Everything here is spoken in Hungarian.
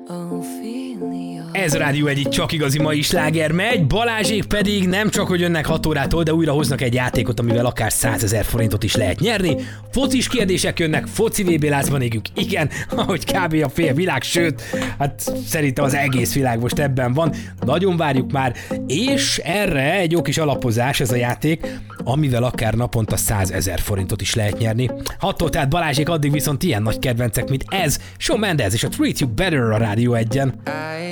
Ez a Rádió egyik csak igazi mai sláger megy, Balázsék pedig nem csak, hogy jönnek 6 órától, de újra hoznak egy játékot, amivel akár 100 000 forintot is lehet nyerni. Focis kérdések jönnek, foci VB lázban égünk, igen, ahogy kb. A fél világ, sőt, hát szerintem az egész világ most ebben van. Nagyon várjuk már, és erre egy jó kis alapozás ez a játék, amivel akár naponta 100 000 forintot is lehet nyerni. 6-tól tehát Balázsék, addig viszont ilyen nagy kedvencek, mint ez, Shawn Mendes és a Treat You Better a Rádió 1-en.